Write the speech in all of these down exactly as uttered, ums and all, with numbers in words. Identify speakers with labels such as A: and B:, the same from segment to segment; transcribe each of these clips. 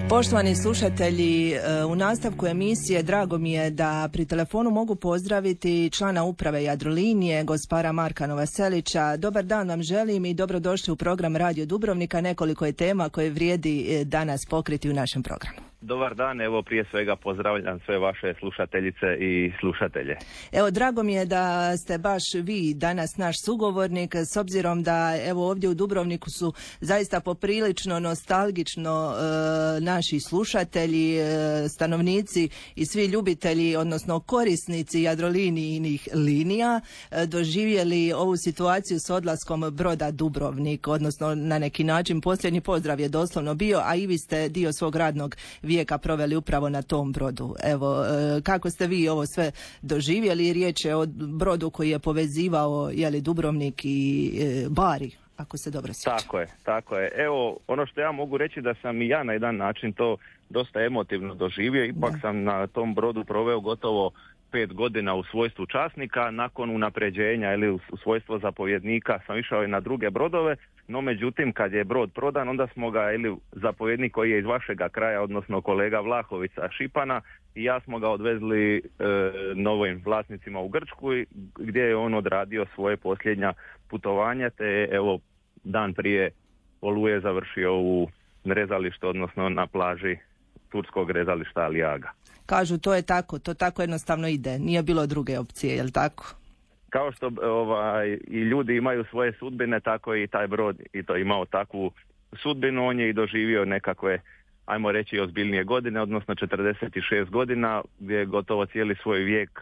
A: Poštovani slušatelji, u nastavku emisije drago mi je da pri telefonu mogu pozdraviti člana uprave Jadrolinije, gospara Marka Novoselića. Dobar dan vam želim i dobrodošli u program Radio Dubrovnika. Nekoliko je tema koje vrijedi danas pokriti u našem programu.
B: Dobar dan, evo prije svega pozdravljam sve vaše slušateljice i slušatelje.
A: Evo, drago mi je da ste baš vi danas naš sugovornik, s obzirom da evo ovdje u Dubrovniku su zaista poprilično nostalgično e, naši slušatelji, e, stanovnici i svi ljubitelji, odnosno korisnici Jadrolinijinih linija e, doživjeli ovu situaciju s odlaskom broda Dubrovnik, odnosno na neki način posljednji pozdrav je doslovno bio, a i vi ste dio svog radnog vijeka proveli upravo na tom brodu. Evo, kako ste vi ovo sve doživjeli? Riječ je o brodu koji je povezivao jeli, Dubrovnik i e, Bari, ako se dobro sjećam.
B: Tako je, tako je. Evo, ono što ja mogu reći da sam i ja na jedan način to dosta emotivno doživio. Ipak da. sam na tom brodu proveo gotovo pet godina u svojstvu časnika. Nakon unapređenja ili u svojstvo zapovjednika sam išao i na druge brodove, no međutim kad je brod prodan onda smo ga, ili zapovjednik koji je iz vašega kraja, odnosno kolega Vlahovica Šipana, i ja smo ga odvezli e, novim vlasnicima u Grčku gdje je on odradio svoje posljednja putovanja, te evo dan prije Oluje završio u rezalištu, odnosno na plaži turskog rezališta Aliaga.
A: Kažu to je tako, to tako jednostavno ide, nije bilo druge opcije, je li tako?
B: Kao što ovaj, i ljudi imaju svoje sudbine, tako i taj brod i to imao takvu sudbinu. On je i doživio nekakve, ajmo reći, ozbiljnije godine, odnosno četrdeset šest godina, gdje je gotovo cijeli svoj vijek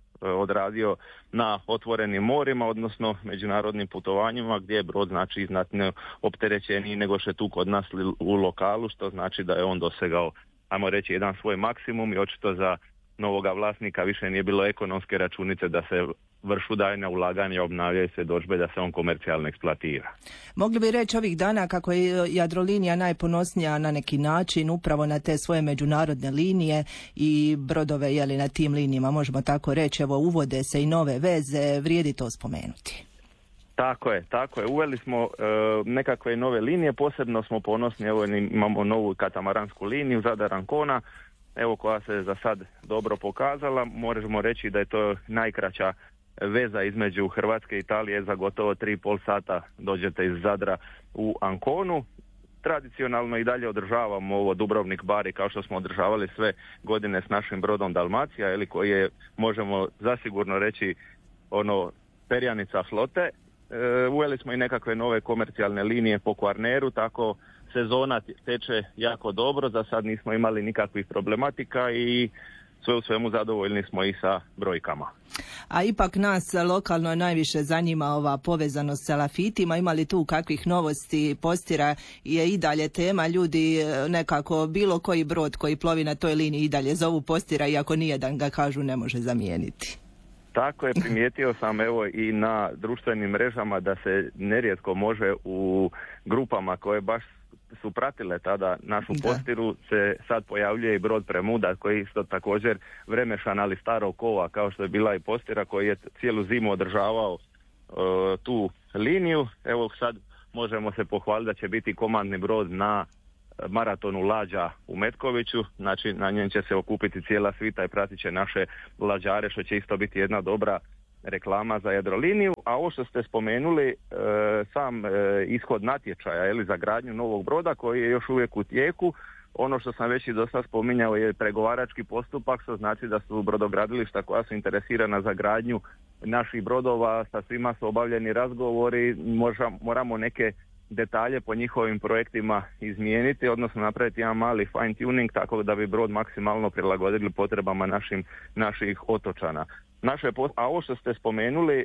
B: odradio na otvorenim morima, odnosno međunarodnim putovanjima, gdje je brod znači znatno opterećeniji nego što je tu kod nas u lokalu, što znači da je on dosegao, ajmo reći, jedan svoj maksimum i očito za novoga vlasnika više nije bilo ekonomske računice da se vršu daljnja ulaganja, obnavljaju se dodžbe, da se on komercijalno eksploatira.
A: Mogli bi reći ovih dana kako je Jadrolinija najponosnija na neki način upravo na te svoje međunarodne linije i brodove jeli, na tim linijama, možemo tako reći, evo uvode se i nove veze, vrijedi to spomenuti.
B: Tako je, tako je. Uveli smo e, nekakve nove linije, posebno smo ponosni, evo imamo novu katamaransku liniju Zadar Ancona, evo koja se za sad dobro pokazala. Možemo reći da je to najkraća veza između Hrvatske i Italije, za gotovo tri i pol sata dođete iz Zadra u Anconu. Tradicionalno i dalje održavamo ovo Dubrovnik Bari kao što smo održavali sve godine s našim brodom Dalmacija, ili koji je, možemo zasigurno reći, ono perjanica flote. E, uveli smo i nekakve nove komercijalne linije po Kvarneru, tako sezona teče jako dobro, za sad nismo imali nikakvih problematika i sve u svemu zadovoljni smo i sa brojkama.
A: A ipak nas lokalno najviše zanima ova povezanost sa Lafitima. Ima li tu kakvih novosti? Postira je i dalje tema, ljudi nekako bilo koji brod koji plovi na toj liniji i dalje zovu Postira, iako nijedan ga kažu ne može zamijeniti.
B: Tako je, primijetio sam evo i na društvenim mrežama da se nerijetko može u grupama koje baš su pratile tada našu da. Postiru, se sad pojavljuje i brod Premuda koji isto također vremešan, ali starog kova kao što je bila i Postira, koji je cijelu zimu održavao uh, tu liniju. Evo sad možemo se pohvaliti da će biti komandni brod na maratonu lađa u Metkoviću, znači na njem će se okupiti cijela svita i pratit će naše lađare, što će isto biti jedna dobra reklama za Jadroliniju. A ovo što ste spomenuli, e, sam e, ishod natječaja ili za gradnju novog broda koji je još uvijek u tijeku, ono što sam već i do sad spominjao je pregovarački postupak, što znači da su brodogradilišta koja su interesirana za gradnju naših brodova, sa svima su obavljeni razgovori, možda, moramo neke detalje po njihovim projektima izmijeniti, odnosno napraviti jedan mali fine tuning tako da bi brod maksimalno prilagodili potrebama našim, naših otočana. Naše post- a ovo što ste spomenuli, e,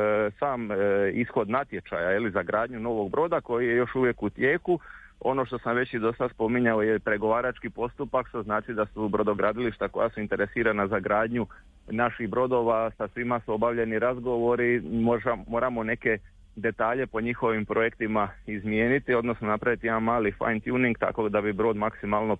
B: sam e, ishod natječaja ili za gradnju novog broda koji je još uvijek u tijeku, ono što sam već i do sad spominjao je pregovarački postupak, što znači da su brodogradilišta koja su interesirana za gradnju naših brodova, sa svima su obavljeni razgovori, možda, moramo neke detalje po njihovim projektima izmijeniti, odnosno napraviti jedan mali fine tuning tako da bi brod maksimalno